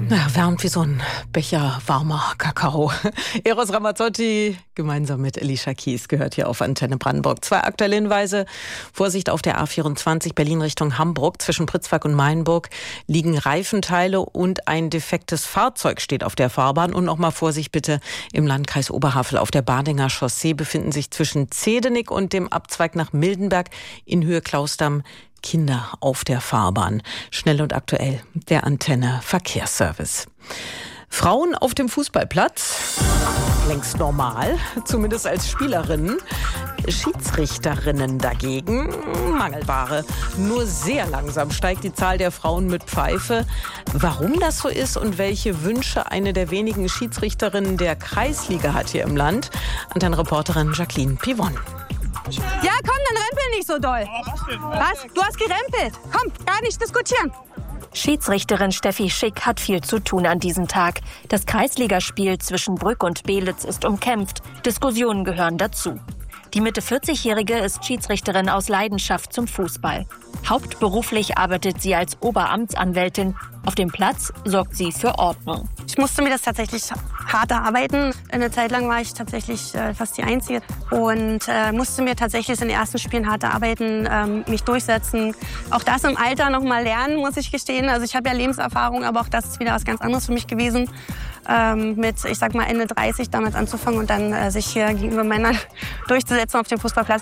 Wärmt wie so ein Becher warmer Kakao. Eros Ramazzotti gemeinsam mit Alicia Keys gehört hier auf Antenne Brandenburg. 2 aktuelle Hinweise. Vorsicht auf der A24 Berlin Richtung Hamburg. Zwischen Pritzwalk und Mayenburg liegen Reifenteile und ein defektes Fahrzeug steht auf der Fahrbahn. Und nochmal Vorsicht bitte im Landkreis Oberhavel. Auf der Badinger Chaussee befinden sich zwischen Zedenick und dem Abzweig nach Mildenberg in Höhe Klausdamm Kinder auf der Fahrbahn. Schnell und aktuell der Antenne Verkehrsservice. Frauen auf dem Fußballplatz, längst normal, zumindest als Spielerinnen. Schiedsrichterinnen dagegen, Mangelware. Nur sehr langsam steigt die Zahl der Frauen mit Pfeife. Warum das so ist und welche Wünsche eine der wenigen Schiedsrichterinnen der Kreisliga hat hier im Land, Antenne-Reporterin Jacqueline Pivon. Ja, komm, dann rempel nicht so doll. Was? Du hast gerempelt. Komm, gar nicht diskutieren. Schiedsrichterin Steffi Schick hat viel zu tun an diesem Tag. Das Kreisligaspiel zwischen Brück und Belitz ist umkämpft. Diskussionen gehören dazu. Die Mitte-40-Jährige ist Schiedsrichterin aus Leidenschaft zum Fußball. Hauptberuflich arbeitet sie als Oberamtsanwältin. Auf dem Platz sorgt sie für Ordnung. Ich musste mir das tatsächlich hart erarbeiten. Eine Zeit lang war ich tatsächlich fast die Einzige und musste mir tatsächlich in den ersten Spielen hart erarbeiten, mich durchsetzen. Auch das im Alter noch mal lernen, muss ich gestehen. Also ich habe ja Lebenserfahrung, aber auch das ist wieder was ganz anderes für mich gewesen. Mit, ich sag mal, Ende 30 damals anzufangen und dann sich hier gegenüber Männern durchzusetzen auf dem Fußballplatz.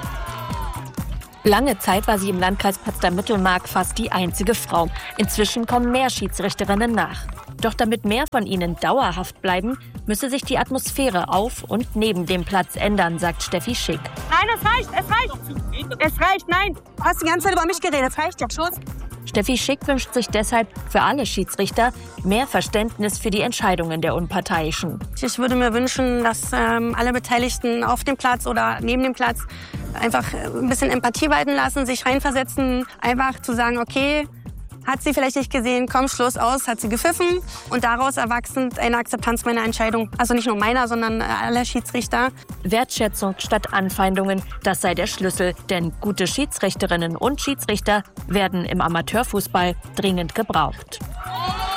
Lange Zeit war sie im Landkreis Potsdam-Mittelmark fast die einzige Frau. Inzwischen kommen mehr Schiedsrichterinnen nach. Doch damit mehr von ihnen dauerhaft bleiben, müsse sich die Atmosphäre auf und neben dem Platz ändern, sagt Steffi Schick. Nein, es reicht. Es reicht, nein. Du hast die ganze Zeit über mich geredet, es reicht ja schon. Steffi Schick wünscht sich deshalb für alle Schiedsrichter mehr Verständnis für die Entscheidungen der Unparteiischen. Ich würde mir wünschen, dass alle Beteiligten auf dem Platz oder neben dem Platz einfach ein bisschen Empathie walten lassen, sich reinversetzen, einfach zu sagen, okay, hat sie vielleicht nicht gesehen, komm, Schluss aus, hat sie gepfiffen. Und daraus erwachsend eine Akzeptanz meiner Entscheidung. Also nicht nur meiner, sondern aller Schiedsrichter. Wertschätzung statt Anfeindungen, das sei der Schlüssel. Denn gute Schiedsrichterinnen und Schiedsrichter werden im Amateurfußball dringend gebraucht.